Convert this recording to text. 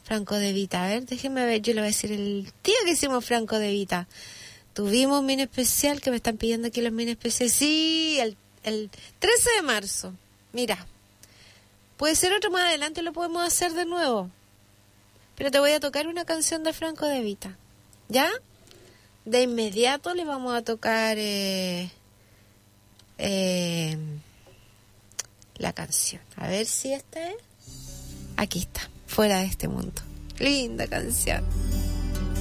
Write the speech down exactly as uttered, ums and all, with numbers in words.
Franco De Vita. A ver, déjenme ver, yo le voy a decir el día que hicimos Franco De Vita. Tuvimos un mini especial, que me están pidiendo aquí los mini especiales. Sí, el, el trece de marzo. Mira, puede ser otro más adelante, lo podemos hacer de nuevo. Pero te voy a tocar una canción de Franco De Vita. ¿Ya? De inmediato le vamos a tocar eh, eh, la canción. A ver si esta es. Aquí está, Fuera de este mundo. Linda canción.